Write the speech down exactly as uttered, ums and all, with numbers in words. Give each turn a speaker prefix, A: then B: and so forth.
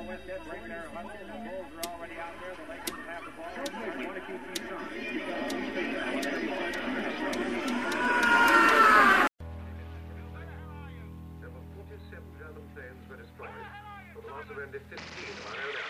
A: Westhead break their huddle. The Bulls are already out there. The Lakers have the ball. They want to keep these on.
B: There were forty-seven German planes were destroyed, for the loss of only fifteen of our own